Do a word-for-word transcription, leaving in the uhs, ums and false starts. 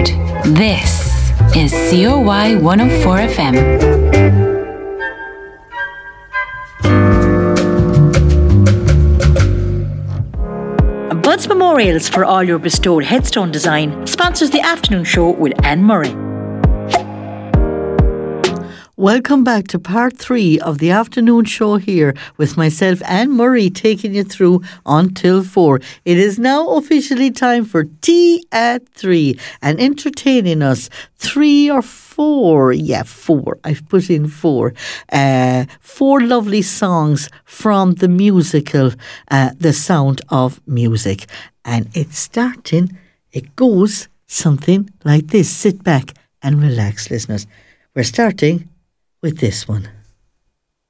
Wexford. This is C O Y one oh four F M. Buds Memorials for all your bestowed headstone design sponsors the afternoon show with Anne Murray. Welcome back to part three of the afternoon show here with myself, Anne Murray, taking you through until four. It is now officially time for Tea at Three, and entertaining us three or four, yeah, four, I've put in four, uh, four lovely songs from the musical uh, The Sound of Music. And it's starting, it goes something like this. Sit back and relax, listeners. We're starting with this one.